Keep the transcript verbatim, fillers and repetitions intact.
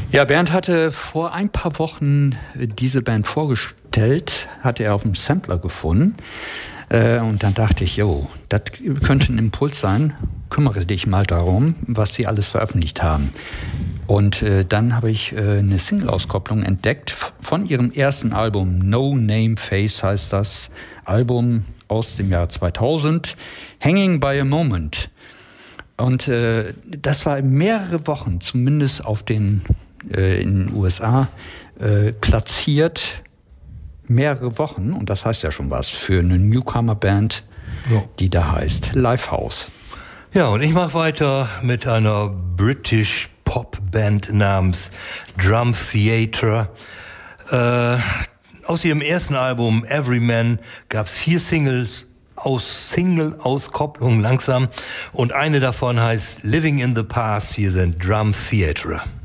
Ja, Bernd hatte vor ein paar Wochen diese Band vorgestellt, hatte er auf dem Sampler gefunden. Äh, und dann dachte ich, jo, das könnte ein Impuls sein. Kümmere dich mal darum, was sie alles veröffentlicht haben. Und äh, dann habe ich äh, eine Single-Auskopplung entdeckt von ihrem ersten Album. No Name Face heißt das Album aus dem Jahr zweitausend. Hanging by a Moment. Und äh, das war mehrere Wochen, zumindest auf den äh, in den U S A, äh, platziert. Mehrere Wochen. Und das heißt ja schon was für eine Newcomer-Band, ja, die da heißt Lifehouse. Ja, und ich mache weiter mit einer British Pop-Band namens Drum Theatre. Äh, aus ihrem ersten Album Everyman gab es vier Singles aus Single-Auskopplungen langsam und eine davon heißt Living in the Past. Hier sind Drum Theatre.